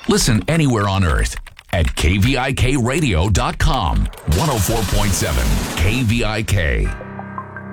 Listen anywhere on earth at kvikradio.com. 104.7 KVIK.